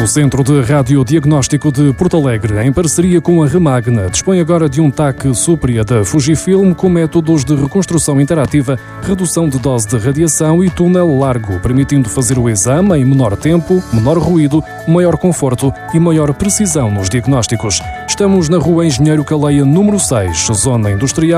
O Centro de Radiodiagnóstico de Porto Alegre, em parceria com a Remagna, dispõe agora de um TAC Supria da Fujifilm com métodos de reconstrução interativa, redução de dose de radiação e túnel largo, permitindo fazer o exame em menor tempo, menor ruído, maior conforto e maior precisão nos diagnósticos. Estamos na Rua Engenheiro Caleia, número 6, Zona Industrial.